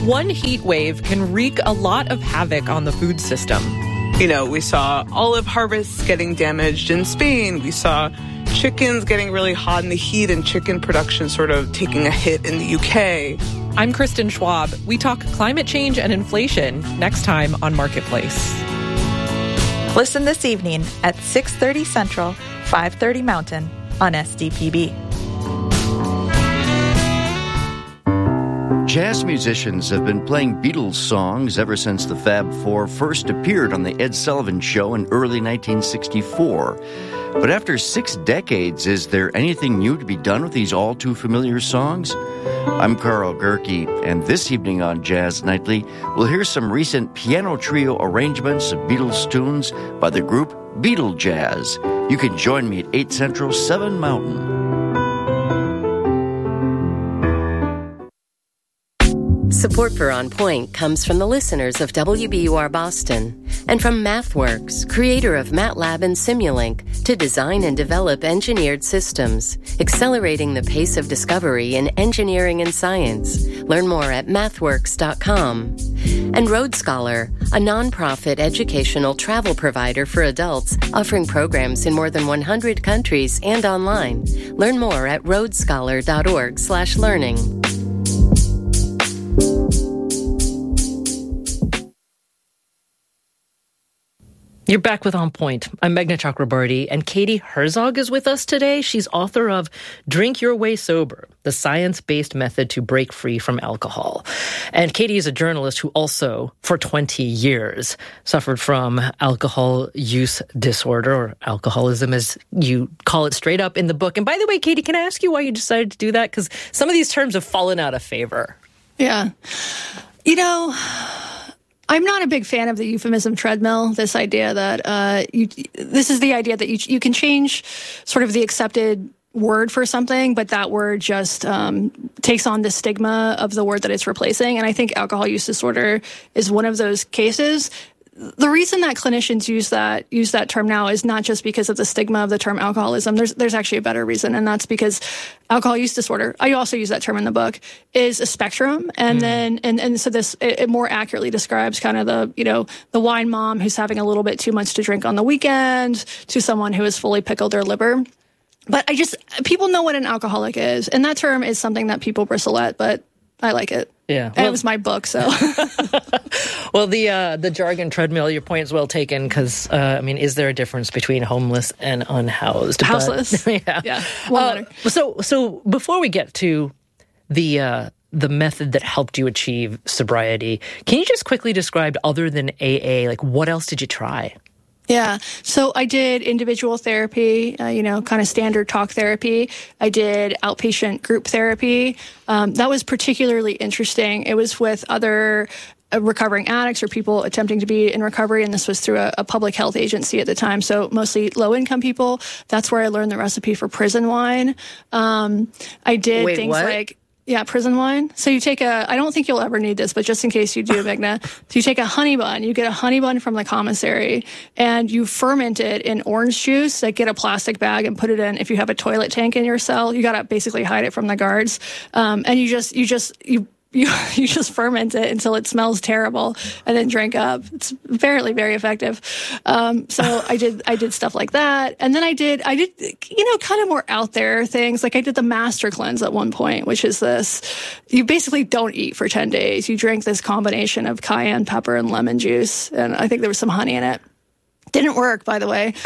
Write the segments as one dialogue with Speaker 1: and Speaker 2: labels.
Speaker 1: One heat wave can wreak a lot of havoc on the food system.
Speaker 2: You know, we saw olive harvests getting damaged in Spain. We saw chickens getting really hot in the heat and chicken production sort of taking a hit in the UK.
Speaker 1: I'm Kristen Schwab. We talk climate change and inflation next time on Marketplace.
Speaker 3: Listen this evening at 6:30 Central, 5:30 Mountain on SDPB.
Speaker 4: Jazz musicians have been playing Beatles songs ever since the Fab Four first appeared on the Ed Sullivan Show in early 1964. But after 6 decades, is there anything new to be done with these all-too-familiar songs? I'm Carl Gerke, and this evening on Jazz Nightly, we'll hear some recent piano trio arrangements of Beatles tunes by the group Beatle Jazz. You can join me at 8 Central, 7 Mountain.
Speaker 5: Support for On Point comes from the listeners of WBUR Boston and from MathWorks, creator of MATLAB and Simulink, to design and develop engineered systems, accelerating the pace of discovery in engineering and science. Learn more at mathworks.com. And Road Scholar, a nonprofit educational travel provider for adults offering programs in more than 100 countries and online. Learn more at roadscholar.org/learning.
Speaker 1: You're back with On Point. I'm Meghna Chakrabarty, and Katie Herzog is with us today. She's author of Drink Your Way Sober, the science-based method to break free from alcohol. And Katie is a journalist who also, for 20 years, suffered from alcohol use disorder, or alcoholism as you call it straight up in the book. And by the way, Katie, can I ask you why you decided to do that? Because some of these terms have fallen out of favor.
Speaker 6: Yeah. You know, I'm not a big fan of the euphemism treadmill, this idea that this is the idea that you can change sort of the accepted word for something, but that word just takes on the stigma of the word that it's replacing. And I think alcohol use disorder is one of those cases. The reason that clinicians use that term now is not just because of the stigma of the term alcoholism. There's actually a better reason, and that's because alcohol use disorder, I also use that term in the book, is a spectrum. And then so this it more accurately describes kind of the wine mom who's having a little bit too much to drink on the weekend to someone who has fully pickled their liver. But people know what an alcoholic is, and that term is something that people bristle at, but I like it.
Speaker 1: Yeah,
Speaker 6: and it was my book, so.
Speaker 1: Well, the jargon treadmill, your point is well taken, because, is there a difference between homeless and unhoused?
Speaker 6: Houseless.
Speaker 1: Yeah.
Speaker 6: One letter.
Speaker 1: So before we get to the method that helped you achieve sobriety, can you just quickly describe, other than AA, like what else did you try?
Speaker 6: Yeah. So I did individual therapy, kind of standard talk therapy. I did outpatient group therapy. That was particularly interesting. It was with other recovering addicts or people attempting to be in recovery, and this was through a public health agency at the time, so mostly low-income people. That's where I learned the recipe for prison wine. I did things like... Yeah, prison wine. So you take I don't think you'll ever need this, but just in case you do, Meghna, so you take a honey bun, you get a honey bun from the commissary, and you ferment it in orange juice, like get a plastic bag and put it in. If you have a toilet tank in your cell, you got to basically hide it from the guards. And you just ferment it until it smells terrible and then drink up. It's apparently very effective. So I did stuff like that. And then I did, kind of more out there things. Like I did the master cleanse at one point, which is this, you basically don't eat for 10 days. You drink this combination of cayenne pepper and lemon juice. And I think there was some honey in it. Didn't work, by the way.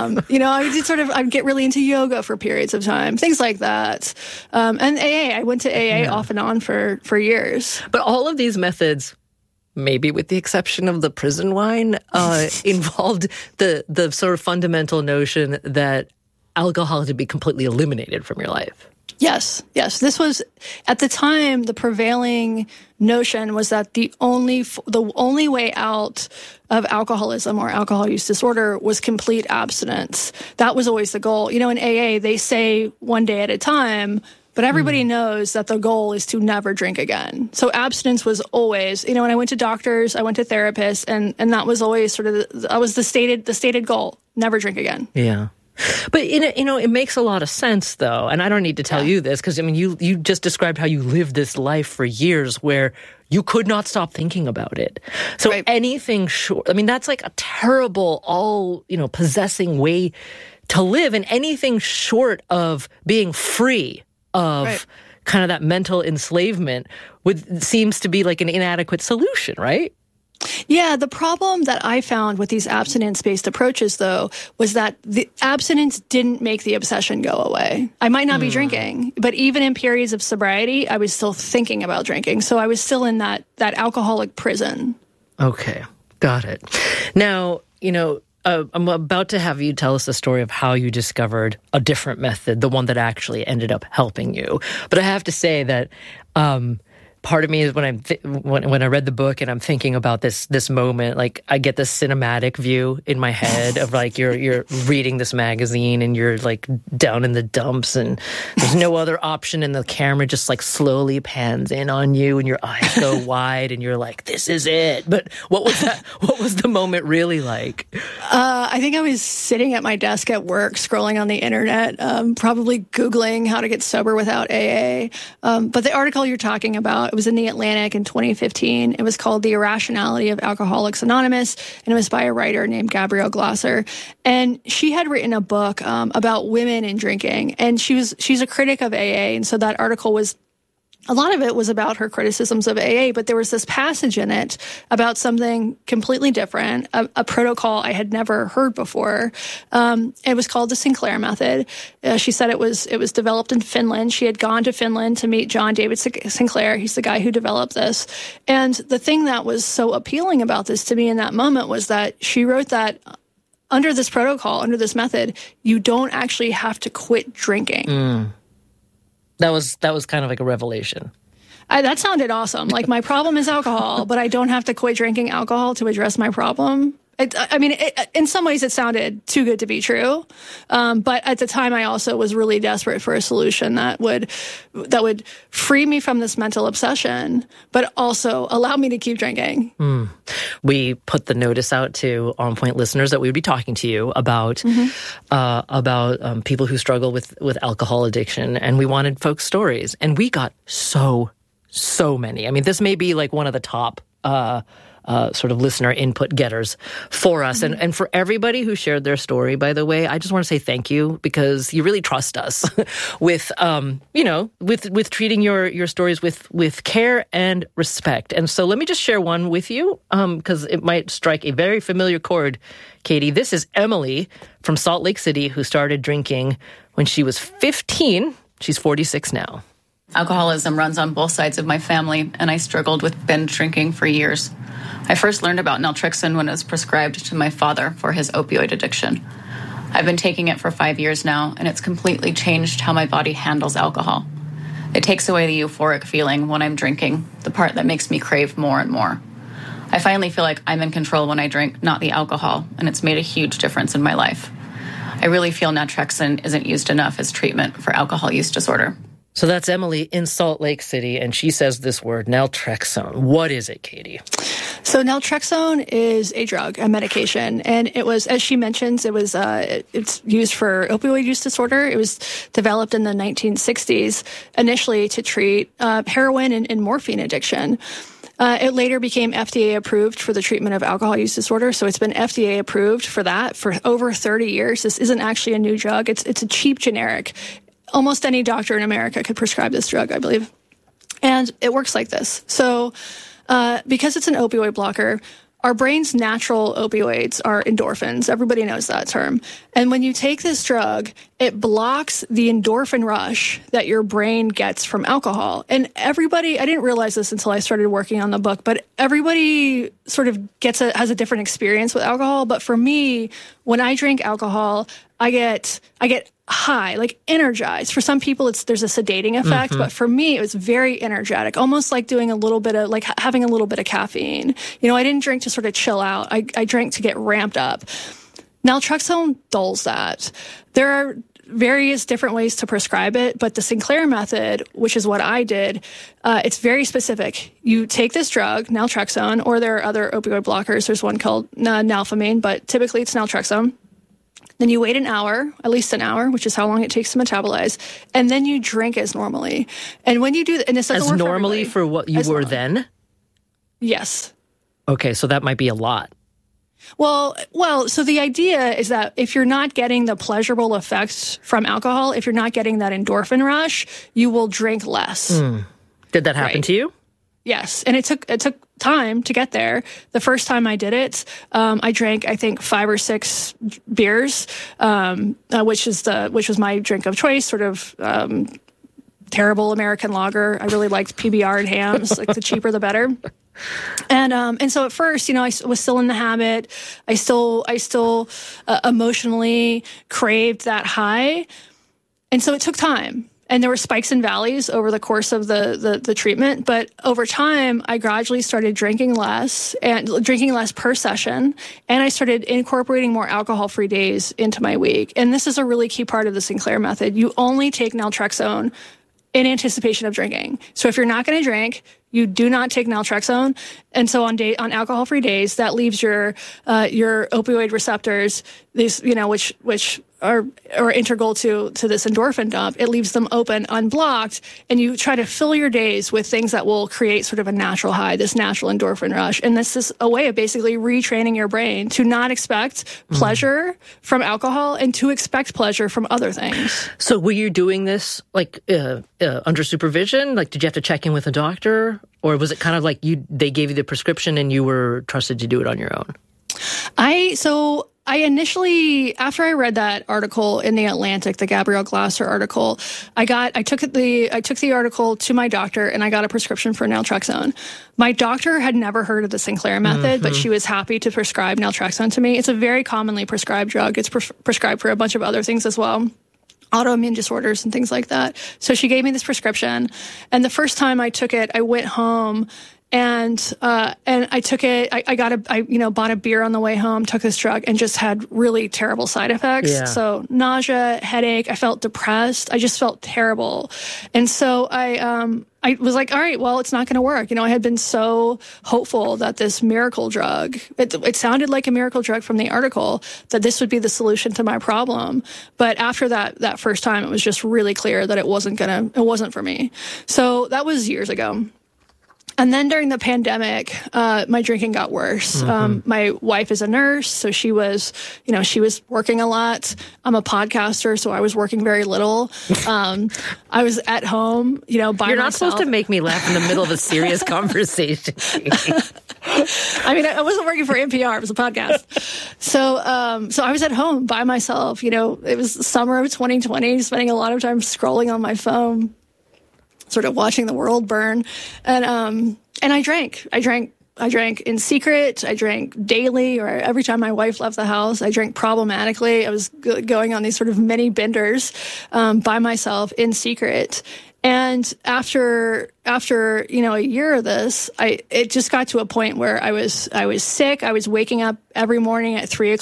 Speaker 6: I'd get really into yoga for periods of time, things like that. And AA, I went to AA off and on for years.
Speaker 1: But all of these methods, maybe with the exception of the prison wine, involved the sort of fundamental notion that alcohol had to be completely eliminated from your life.
Speaker 6: Yes. This was, at the time, the prevailing notion was that the only way out of alcoholism or alcohol use disorder was complete abstinence. That was always the goal. In AA, they say one day at a time, but everybody knows that the goal is to never drink again. So abstinence was always, when I went to doctors, I went to therapists, and that was always sort of, that was the stated goal, never drink again.
Speaker 1: Yeah. But it makes a lot of sense, though, and I don't need to tell you this because you just described how you lived this life for years where you could not stop thinking about it. So anything short, that's like a terrible, possessing way to live, and anything short of being free of kind of that mental enslavement seems to be like an inadequate solution, right?
Speaker 6: Yeah, the problem that I found with these abstinence-based approaches, though, was that the abstinence didn't make the obsession go away. I might not be drinking, but even in periods of sobriety, I was still thinking about drinking. So I was still in that alcoholic prison.
Speaker 1: Okay, got it. Now, I'm about to have you tell us the story of how you discovered a different method, the one that actually ended up helping you. But I have to say that part of me is when I read the book and I'm thinking about this moment, like I get this cinematic view in my head of like you're reading this magazine and you're like down in the dumps and there's no other option and the camera just like slowly pans in on you and your eyes go wide and you're like, this is it. But what was that? What was the moment really like?
Speaker 6: I think I was sitting at my desk at work scrolling on the internet, probably Googling how to get sober without AA. But the article you're talking about, it was in The Atlantic in 2015. It was called The Irrationality of Alcoholics Anonymous, and it was by a writer named Gabrielle Glasser. And she had written a book about women and drinking, and she's a critic of AA, and so that article was a lot of it was about her criticisms of AA, but there was this passage in it about something completely different, a protocol I had never heard before. It was called the Sinclair Method. She said it was developed in Finland. She had gone to Finland to meet John David Sinclair. He's the guy who developed this. And the thing that was so appealing about this to me in that moment was that she wrote that under this protocol, under this method, you don't actually have to quit drinking.
Speaker 1: That was kind of like a revelation.
Speaker 6: That sounded awesome. Like, my problem is alcohol, but I don't have to quit drinking alcohol to address my problem. In some ways, it sounded too good to be true. But at the time, I also was really desperate for a solution that would free me from this mental obsession, but also allow me to keep drinking.
Speaker 1: We put the notice out to On Point listeners that we would be talking to you about people who struggle with alcohol addiction, and we wanted folks' stories, and we got so many. This may be like one of the top sort of listener input getters for us. And for everybody who shared their story, by the way, I just want to say thank you because you really trust us with treating your stories with care and respect. And so let me just share one with you because it might strike a very familiar chord, Katie. This is Emily from Salt Lake City who started drinking when she was 15. She's 46 now.
Speaker 7: Alcoholism runs on both sides of my family, and I struggled with binge drinking for years. I first learned about naltrexone when it was prescribed to my father for his opioid addiction. I've been taking it for 5 years now, and it's completely changed how my body handles alcohol. It takes away the euphoric feeling when I'm drinking, the part that makes me crave more and more. I finally feel like I'm in control when I drink, not the alcohol, and it's made a huge difference in my life. I really feel naltrexone isn't used enough as treatment for alcohol use disorder.
Speaker 1: So that's Emily in Salt Lake City, and she says this word, naltrexone. What is it, Katie?
Speaker 6: So naltrexone is a drug, a medication, and it was, as she mentions, it's used for opioid use disorder. It was developed in the 1960s, initially to treat heroin and morphine addiction. It later became FDA approved for the treatment of alcohol use disorder. So it's been FDA approved for that for over 30 years. This isn't actually a new drug. It's a cheap generic. Almost any doctor in America could prescribe this drug, I believe. And it works like this. So because it's an opioid blocker, our brain's natural opioids are endorphins. Everybody knows that term. And when you take this drug, it blocks the endorphin rush that your brain gets from alcohol. And everybody, I didn't realize this until I started working on the book, but everybody sort of has a different experience with alcohol. But for me, when I drink alcohol, I get high, like energized. For some people, there's a sedating effect, but for me, it was very energetic, almost like doing a little bit of, like having a little bit of caffeine. I didn't drink to sort of chill out. I drank to get ramped up. Naltrexone dulls that. There are various different ways to prescribe it, but the Sinclair method, which is what I did, it's very specific. You take this drug, naltrexone, or there are other opioid blockers. There's one called nalphamine, but typically it's naltrexone. Then you wait an hour, at least an hour, which is how long it takes to metabolize, and then you drink as normally. And when you do, and this doesn't
Speaker 1: as
Speaker 6: work
Speaker 1: normally for what you were then?
Speaker 6: Yes.
Speaker 1: Okay, so that might be a lot.
Speaker 6: Well, so the idea is that if you're not getting the pleasurable effects from alcohol, if you're not getting that endorphin rush, you will drink less.
Speaker 1: Did that happen to you?
Speaker 6: Yes, and it took time to get there. The first time I did it, I drank, I think, 5 or 6 beers, which was my drink of choice, sort of terrible American lager. I really liked PBR and Hams, like the cheaper the better. And so at first, I was still in the habit. I still emotionally craved that high, and so it took time. And there were spikes and valleys over the course of the treatment. But over time, I gradually started drinking less per session. And I started incorporating more alcohol-free days into my week. And this is a really key part of the Sinclair method. You only take naltrexone in anticipation of drinking. So if you're not going to drink, you do not take naltrexone. And so on alcohol-free days, that leaves your opioid receptors, these, which are integral to this endorphin dump. It leaves them open, unblocked, and you try to fill your days with things that will create sort of a natural high, this natural endorphin rush. And this is a way of basically retraining your brain to not expect pleasure from alcohol and to expect pleasure from other things.
Speaker 1: So were you doing this under supervision? Like, did you have to check in with a doctor? Or was it kind of like they gave you the prescription and you were trusted to do it on your own? I initially, after I read that article in The Atlantic, the Gabrielle Glasser article, I took the article to my doctor and I got a prescription for naltrexone. My doctor had never heard of the Sinclair method, but she was happy to prescribe naltrexone to me. It's a very commonly prescribed drug. It's prescribed for a bunch of other things as well, autoimmune disorders and things like that. So she gave me this prescription, and the first time I took it, I went home. And I took it. I bought a beer on the way home. Took this drug and just had really terrible side effects. Yeah.
Speaker 6: So nausea, headache. I felt depressed. I just felt terrible. And so I was like, all right, well, it's not going to work. I had been so hopeful that this miracle drug. It sounded like a miracle drug from the article, that this would be the solution to my problem. But after that first time, it was just really clear that it wasn't for me. So that was years ago. And then during the pandemic, my drinking got worse. My wife is a nurse, so she was working a lot. I'm a podcaster, so I was working very little. I was at home, by myself.
Speaker 1: You're not supposed to make me laugh in the middle of a serious conversation.
Speaker 6: I mean, I wasn't working for NPR. It was a podcast. So I was at home by myself. It was the summer of 2020, spending a lot of time scrolling on my phone, sort of watching the world burn. And I drank in secret. I drank daily, or every time my wife left the house. I drank problematically. I was going on these sort of mini benders by myself in secret. And after a year of this, it just got to a point where I was sick. I was waking up every morning at 3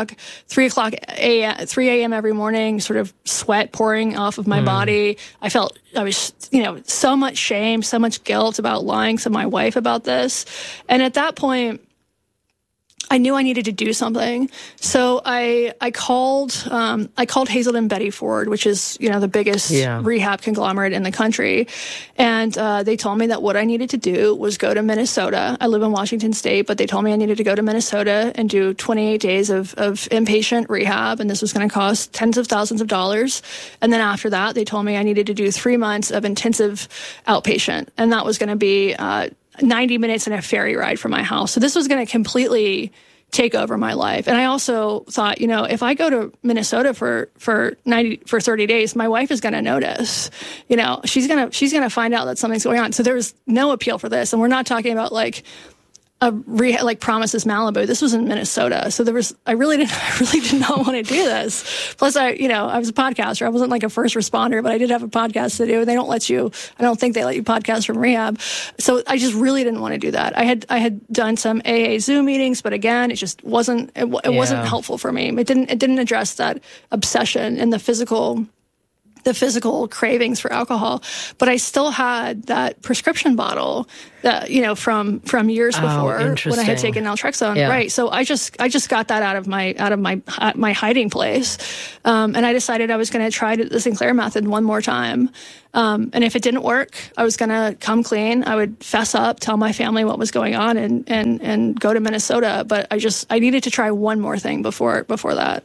Speaker 6: a.m. every morning, sort of sweat pouring off of my body. I was so much shame, so much guilt about lying to my wife about this. And at that point, I knew I needed to do something. So I called Hazelden Betty Ford, which is, the biggest rehab conglomerate in the country. And they told me that what I needed to do was go to Minnesota. I live in Washington State, but they told me I needed to go to Minnesota and do 28 days of inpatient rehab. And this was going to cost tens of thousands of dollars. And then after that, they told me I needed to do 3 months of intensive outpatient. And that was going to be 90 minutes in a ferry ride from my house. So this was going to completely take over my life. And I also thought, if I go to Minnesota for 30 days, my wife is going to notice. She's going to find out that something's going on. So there was no appeal for this. And we're not talking about like Promises Malibu. This was in Minnesota. So I really did not want to do this. Plus I was a podcaster. I wasn't like a first responder, but I did have a podcast to do. They don't let you, I don't think they let you podcast from rehab. So I just really didn't want to do that. I had done some AA Zoom meetings, but again, it just wasn't helpful for me. It didn't address that obsession and the physical the physical cravings for alcohol, but I still had that prescription bottle that, from years before when I had taken naltrexone.
Speaker 1: Yeah.
Speaker 6: Right. So I just got that out of my hiding place. And I decided I was going to try the Sinclair method one more time. And if it didn't work, I was going to come clean. I would fess up, tell my family what was going on and go to Minnesota. But I needed to try one more thing before that.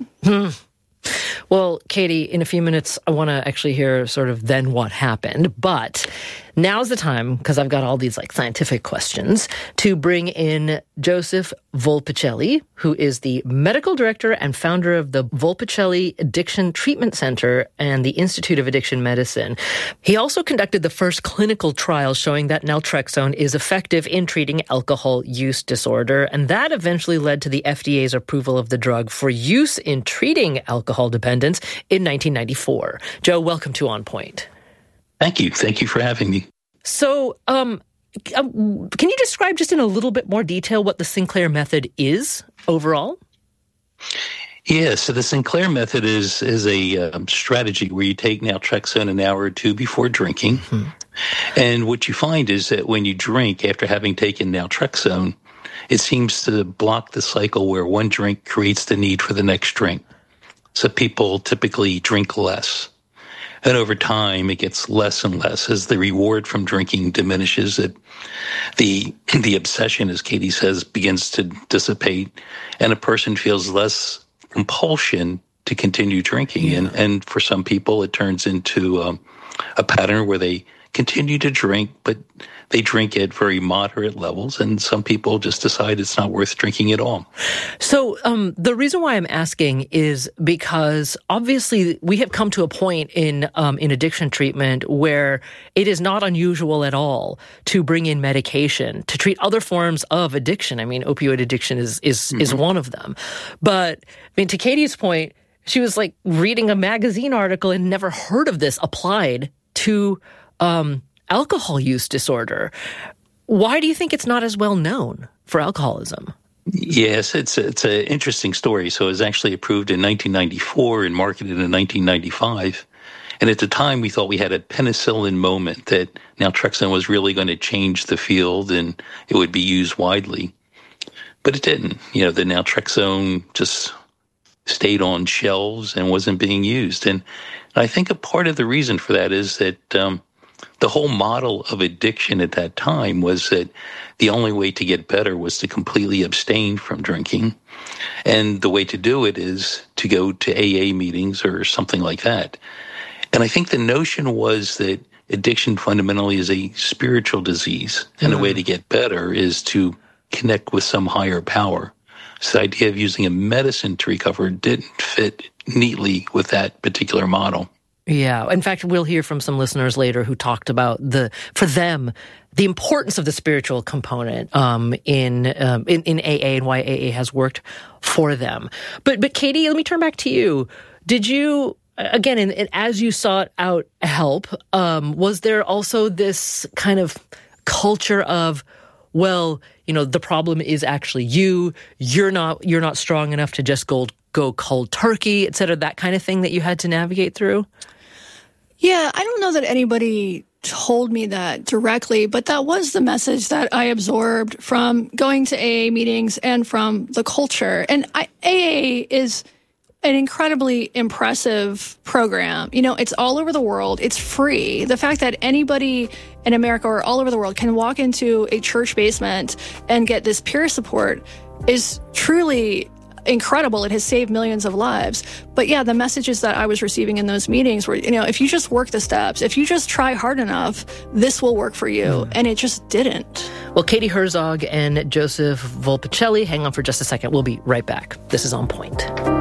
Speaker 1: Well, Katie, in a few minutes, I want to actually hear sort of then what happened. But now's the time, because I've got all these scientific questions, to bring in Joseph Volpicelli, who is the medical director and founder of the Volpicelli Addiction Treatment Center and the Institute of Addiction Medicine. He also conducted the first clinical trial showing that naltrexone is effective in treating alcohol use disorder, and that eventually led to the FDA's approval of the drug for use in treating alcohol dependence in 1994. Joe, welcome to On Point.
Speaker 8: Thank you. Thank you for having me.
Speaker 1: So, can you describe just in a little bit more detail what the Sinclair method is overall?
Speaker 8: Yeah, so the Sinclair method is a strategy where you take naltrexone an hour or two before drinking. Mm-hmm. And what you find is that when you drink after having taken naltrexone, it seems to block the cycle where one drink creates the need for the next drink. So people typically drink less. And over time, it gets less and less as the reward from drinking diminishes. The obsession, as Katie says, begins to dissipate, and a person feels less compulsion to continue drinking. Yeah. And for some people, it turns into a pattern where they continue to drink, but they drink at very moderate levels, and some people just decide it's not worth drinking at all.
Speaker 1: So the reason why I'm asking is because obviously we have come to a point in addiction treatment where it is not unusual at all to bring in medication to treat other forms of addiction. I mean, opioid addiction is one of them. But I mean, to Katie's point, she was reading a magazine article and never heard of this applied to alcohol use disorder. Why do you think it's not as well known for alcoholism?
Speaker 8: Yes, it's an interesting story. So it was actually approved in 1994 and marketed in 1995. And at the time, we thought we had a penicillin moment, that naltrexone was really going to change the field and it would be used widely. But it didn't. The naltrexone just stayed on shelves and wasn't being used. And I think a part of the reason for that is that the whole model of addiction at that time was that the only way to get better was to completely abstain from drinking. And the way to do it is to go to AA meetings or something like that. And I think the notion was that addiction fundamentally is a spiritual disease. And the way to get better is to connect with some higher power. So the idea of using a medicine to recover didn't fit neatly with that particular model.
Speaker 1: Yeah. In fact, we'll hear from some listeners later who talked about for them, the importance of the spiritual component in AA and why AA has worked for them. But Katie, let me turn back to you. Did you, again, as you sought out help, was there also this kind of culture of, well, the problem is actually you're not strong enough to just go cold turkey, et cetera, that kind of thing that you had to navigate through?
Speaker 6: Yeah, I don't know that anybody told me that directly, but that was the message that I absorbed from going to AA meetings and from the culture. And AA is an incredibly impressive program. It's all over the world. It's free. The fact that anybody in America or all over the world can walk into a church basement and get this peer support is truly incredible. It has saved millions of lives. But yeah, the messages that I was receiving in those meetings were, if you just work the steps, if you just try hard enough, this will work for you. And it just didn't.
Speaker 1: Well, Katie Herzog and Joseph Volpicelli, hang on for just a second. We'll be right back. This is On Point.